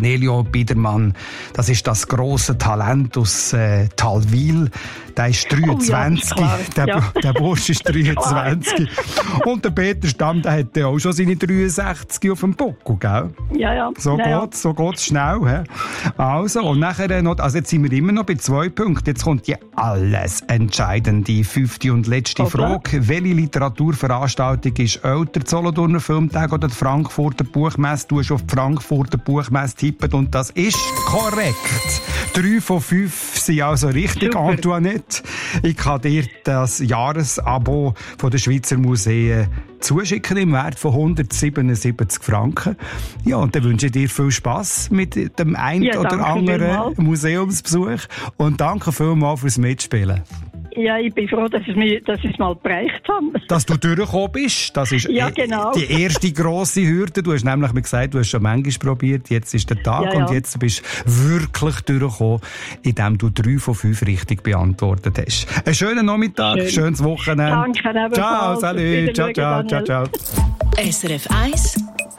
Elio Biedermann, das ist das grosse Talent aus Talwil. Der ist 23. Der Bursch ist 23. Und der Peter Stamm, der hat ja auch schon seine 63 auf dem Buckel, gell? Ja. So geht's schnell. He? Also, und nachher noch, also jetzt sind wir immer noch bei 2 Punkten. Jetzt kommt die alles entscheidende 5. und letzte Frage. Welche Literaturveranstaltung ist älter? Solothurner Filmtag oder die Frankfurter Buchmesse? Du hast auf die Frankfurter Buchmesse tippet und das ist korrekt. 3 von 5 sind also richtig, super. Antoinette. Ich kann dir das Jahresabo von der Schweizer Museen zuschicken im Wert von 177 Franken. Ja, und dann wünsche ich dir viel Spass mit dem einen oder anderen Museumsbesuch. Und danke vielmals fürs Mitspielen. Ja, ich bin froh, dass ich es mal bereicht habe. Dass du durchgekommen bist, das ist genau. Die erste grosse Hürde. Du hast nämlich gesagt, du hast schon manchmal probiert, jetzt ist der Tag und jetzt bist du wirklich durchgekommen, indem du 3 von 5 richtig beantwortet hast. Einen schönen Nachmittag, schönes Wochenende. Danke, ciao, salut, ciao. SRF 1